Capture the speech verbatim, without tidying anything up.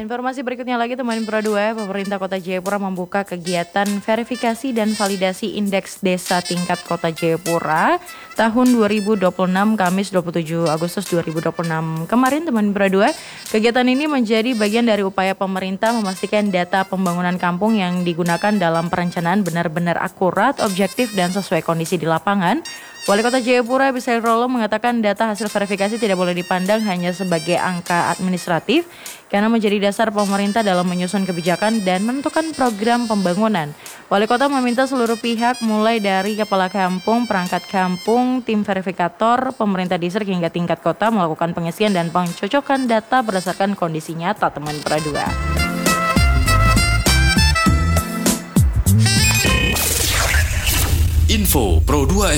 Informasi berikutnya lagi teman Pro dua, pemerintah Kota Jayapura membuka kegiatan verifikasi dan validasi indeks desa tingkat Kota Jayapura tahun dua ribu dua puluh enam Kamis dua puluh tujuh Agustus dua ribu dua puluh enam kemarin teman Pro dua. Kegiatan ini menjadi bagian dari upaya pemerintah memastikan data pembangunan kampung yang digunakan dalam perencanaan benar-benar akurat, objektif dan sesuai kondisi di lapangan. Wali Kota Jayapura Bisair Rolo mengatakan data hasil verifikasi tidak boleh dipandang hanya sebagai angka administratif karena menjadi dasar pemerintah dalam menyusun kebijakan dan menentukan program pembangunan. Wali Kota meminta seluruh pihak mulai dari kepala kampung, perangkat kampung, tim verifikator, pemerintah distrik hingga tingkat kota melakukan pengisian dan pencocokan data berdasarkan kondisi nyata teman Pro dua. Info Pro dua